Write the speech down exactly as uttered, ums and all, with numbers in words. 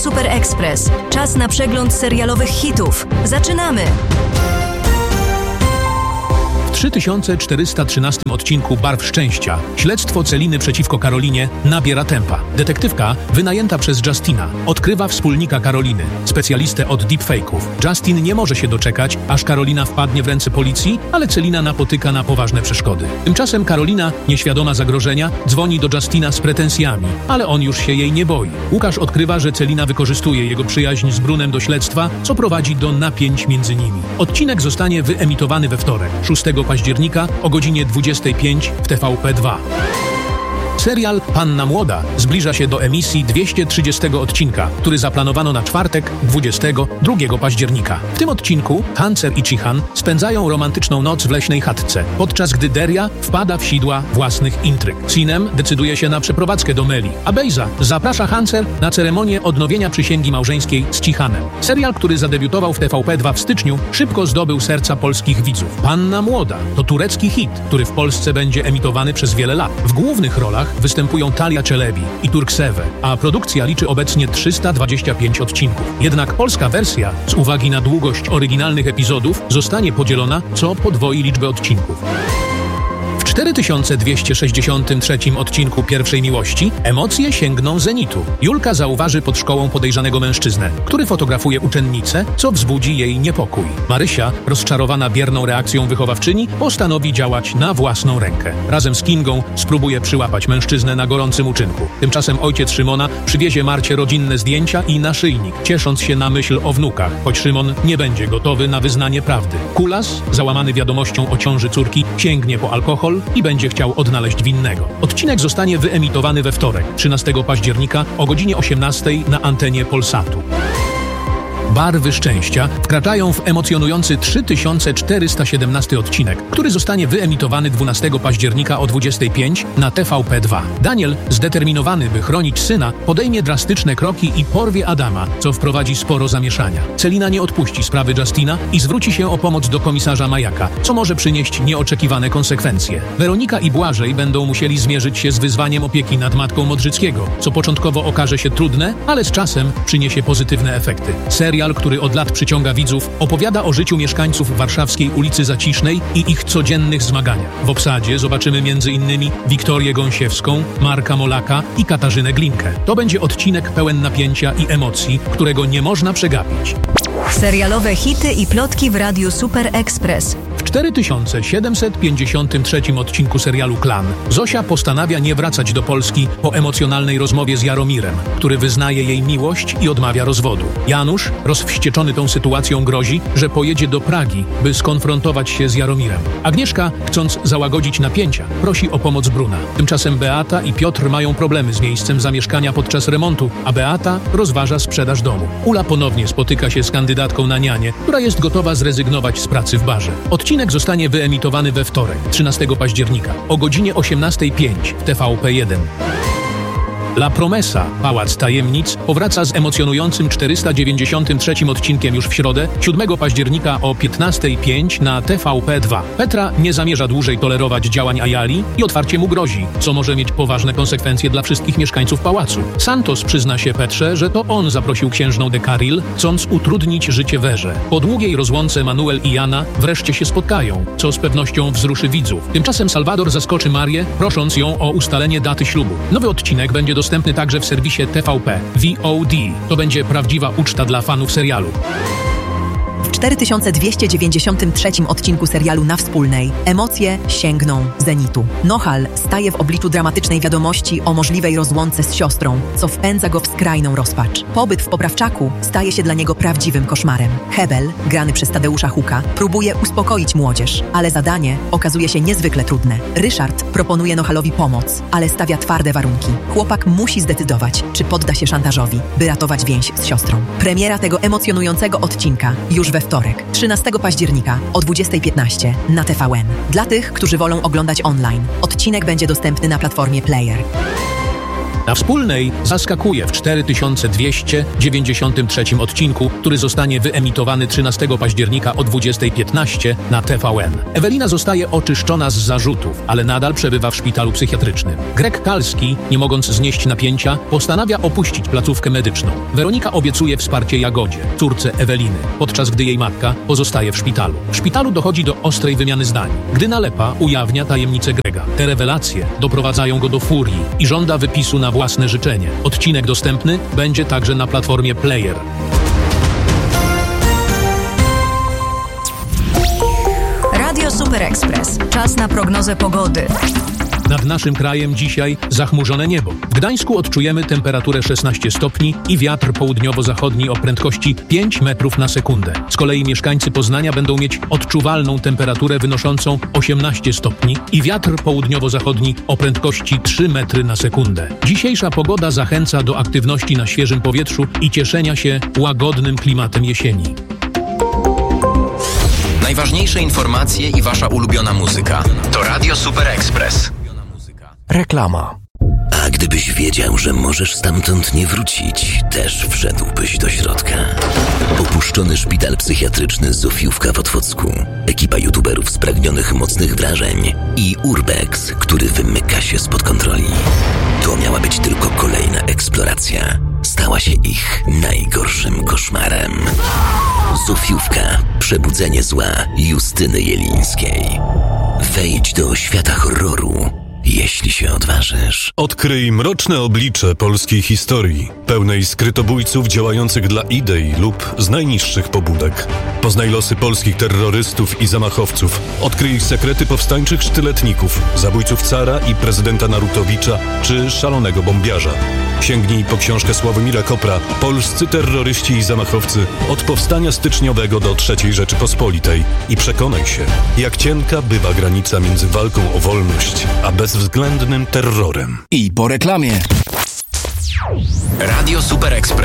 Super Express. Czas na przegląd serialowych hitów. Zaczynamy! W trzy tysiące czterysta trzynastym odcinku Barw Szczęścia śledztwo Celiny przeciwko Karolinie nabiera tempa. Detektywka, wynajęta przez Justina, odkrywa wspólnika Karoliny, specjalistę od deepfake'ów. Justin nie może się doczekać, aż Karolina wpadnie w ręce policji, ale Celina napotyka na poważne przeszkody. Tymczasem Karolina, nieświadoma zagrożenia, dzwoni do Justina z pretensjami, ale on już się jej nie boi. Łukasz odkrywa, że Celina wykorzystuje jego przyjaźń z Brunem do śledztwa, co prowadzi do napięć między nimi. Odcinek zostanie wyemitowany we wtorek, szóstego października o godzinie dwudziestej piątej w T V P dwa. Serial Panna Młoda zbliża się do emisji dwieście trzydziestego odcinka, który zaplanowano na czwartek, dwudziestego drugiego października. W tym odcinku Hancer i Cihan spędzają romantyczną noc w leśnej chatce, podczas gdy Deria wpada w sidła własnych intryg. Sinem decyduje się na przeprowadzkę do Meli, a Bejza zaprasza Hancer na ceremonię odnowienia przysięgi małżeńskiej z Cihanem. Serial, który zadebiutował w T V P dwa w styczniu, szybko zdobył serca polskich widzów. Panna Młoda to turecki hit, który w Polsce będzie emitowany przez wiele lat. W głównych rolach występują Talia Czelebi i Turkseve, a produkcja liczy obecnie trzysta dwadzieścia pięć odcinków. Jednak polska wersja, z uwagi na długość oryginalnych epizodów, zostanie podzielona, co podwoi liczbę odcinków. W cztery tysiące dwieście sześćdziesiątym trzecim odcinku Pierwszej Miłości emocje sięgną zenitu. Julka zauważy pod szkołą podejrzanego mężczyznę, który fotografuje uczennicę, co wzbudzi jej niepokój. Marysia, rozczarowana bierną reakcją wychowawczyni, postanowi działać na własną rękę. Razem z Kingą spróbuje przyłapać mężczyznę na gorącym uczynku. Tymczasem ojciec Szymona przywiezie Marcie rodzinne zdjęcia i naszyjnik, ciesząc się na myśl o wnukach, choć Szymon nie będzie gotowy na wyznanie prawdy. Kulas, załamany wiadomością o ciąży córki, sięgnie po alkohol i będzie chciał odnaleźć winnego. Odcinek zostanie wyemitowany we wtorek, trzynastego października o godzinie osiemnastej na antenie Polsatu. Barwy Szczęścia wkraczają w emocjonujący trzy tysiące czterysta siedemnasty odcinek, który zostanie wyemitowany dwunastego października o dwudziestej piątej na T V P dwa. Daniel, zdeterminowany, by chronić syna, podejmie drastyczne kroki i porwie Adama, co wprowadzi sporo zamieszania. Celina nie odpuści sprawy Justina i zwróci się o pomoc do komisarza Majaka, co może przynieść nieoczekiwane konsekwencje. Weronika i Błażej będą musieli zmierzyć się z wyzwaniem opieki nad matką Modrzyckiego, co początkowo okaże się trudne, ale z czasem przyniesie pozytywne efekty. Serial, który od lat przyciąga widzów, opowiada o życiu mieszkańców warszawskiej ulicy Zacisznej i ich codziennych zmaganiach. W obsadzie zobaczymy między innymi Wiktorię Gąsiewską, Marka Molaka i Katarzynę Glinkę. To będzie odcinek pełen napięcia i emocji, którego nie można przegapić. Serialowe hity i plotki w Radiu Super Express. W cztery tysiące siedemset pięćdziesiątym trzecim odcinku serialu Klan Zosia postanawia nie wracać do Polski po emocjonalnej rozmowie z Jaromirem, który wyznaje jej miłość i odmawia rozwodu. Janusz, rozwścieczony tą sytuacją, grozi, że pojedzie do Pragi, by skonfrontować się z Jaromirem. Agnieszka, chcąc załagodzić napięcia, prosi o pomoc Bruna. Tymczasem Beata i Piotr mają problemy z miejscem zamieszkania podczas remontu, a Beata rozważa sprzedaż domu. Ula ponownie spotyka się z kandydatką na nianię, która jest gotowa zrezygnować z pracy w barze. Odcinek zostanie wyemitowany we wtorek, trzynastego października o godzinie osiemnastej piątej w T V P jeden. La Promesa, Pałac Tajemnic, powraca z emocjonującym czterysta dziewięćdziesiątym trzecim odcinkiem już w środę, siódmego października o piętnastej piątej na T V P dwa. Petra nie zamierza dłużej tolerować działań Ayali i otwarcie mu grozi, co może mieć poważne konsekwencje dla wszystkich mieszkańców pałacu. Santos przyzna się Petrze, że to on zaprosił księżną de Carril, chcąc utrudnić życie Werze. Po długiej rozłące Manuel i Jana wreszcie się spotkają, co z pewnością wzruszy widzów. Tymczasem Salwador zaskoczy Marię, prosząc ją o ustalenie daty ślubu. Nowy odcinek będzie dostępny także w serwisie T V P V O D. To będzie prawdziwa uczta dla fanów serialu. W cztery tysiące dwieście dziewięćdziesiątym trzecim odcinku serialu Na Wspólnej emocje sięgną zenitu. Nohal staje w obliczu dramatycznej wiadomości o możliwej rozłące z siostrą, co wpędza go w skrajną rozpacz. Pobyt w poprawczaku staje się dla niego prawdziwym koszmarem. Hebel, grany przez Tadeusza Huka, próbuje uspokoić młodzież, ale zadanie okazuje się niezwykle trudne. Ryszard proponuje Nohalowi pomoc, ale stawia twarde warunki. Chłopak musi zdecydować, czy podda się szantażowi, by ratować więź z siostrą. Premiera tego emocjonującego odcinka już we wtorek, trzynastego października o dwudziestej piętnaście na T V N. Dla tych, którzy wolą oglądać online, odcinek będzie dostępny na platformie Player. Na Wspólnej zaskakuje w cztery tysiące dwieście dziewięćdziesiątym trzecim odcinku, który zostanie wyemitowany trzynastego października o dwudziesta piętnaście na T V N. Ewelina zostaje oczyszczona z zarzutów, ale nadal przebywa w szpitalu psychiatrycznym. Greg Kalski, nie mogąc znieść napięcia, postanawia opuścić placówkę medyczną. Weronika obiecuje wsparcie Jagodzie, córce Eweliny, podczas gdy jej matka pozostaje w szpitalu. W szpitalu dochodzi do ostrej wymiany zdań, gdy Nalepa ujawnia tajemnicę Grega. Te rewelacje doprowadzają go do furii i żąda wypisu na własne życzenie. Odcinek dostępny będzie także na platformie Player. Radio Super Express. Czas na prognozę pogody. Nad naszym krajem dzisiaj zachmurzone niebo. W Gdańsku odczujemy temperaturę szesnaście stopni i wiatr południowo-zachodni o prędkości pięć metrów na sekundę. Z kolei mieszkańcy Poznania będą mieć odczuwalną temperaturę wynoszącą osiemnaście stopni i wiatr południowo-zachodni o prędkości trzy metry na sekundę. Dzisiejsza pogoda zachęca do aktywności na świeżym powietrzu i cieszenia się łagodnym klimatem jesieni. Najważniejsze informacje i wasza ulubiona muzyka to Radio Super Express. Reklama. A gdybyś wiedział, że możesz stamtąd nie wrócić, też wszedłbyś do środka. Opuszczony szpital psychiatryczny Zofiówka w Otwocku, ekipa youtuberów spragnionych mocnych wrażeń i Urbex, który wymyka się spod kontroli. To miała być tylko kolejna eksploracja. Stała się ich najgorszym koszmarem. Zofiówka. Przebudzenie zła Justyny Jelińskiej. Wejdź do świata horroru, jeśli się odważysz. Odkryj mroczne oblicze polskiej historii, pełnej skrytobójców działających dla idei lub z najniższych pobudek. Poznaj losy polskich terrorystów i zamachowców. Odkryj ich sekrety powstańczych sztyletników, zabójców cara i prezydenta Narutowicza czy szalonego bombiarza. Sięgnij po książkę Sławomira Kopra Polscy terroryści i zamachowcy od powstania styczniowego do trzeciej Rzeczypospolitej i przekonaj się, jak cienka bywa granica między walką o wolność a bezwzględnym terrorem. I po reklamie. Radio Super Express.